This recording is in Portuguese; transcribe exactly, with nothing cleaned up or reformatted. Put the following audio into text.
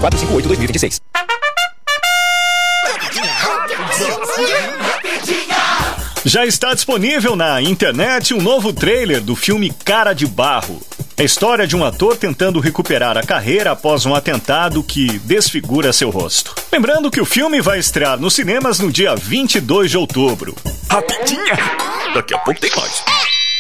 quatro cinco oito, dois mil e vinte e seis. Já está disponível na internet um novo trailer do filme Cara de Barro. É a história de um ator tentando recuperar a carreira após um atentado que desfigura seu rosto. Lembrando que o filme vai estrear nos cinemas no dia vinte e dois de outubro. Rapidinha! Daqui a pouco tem mais.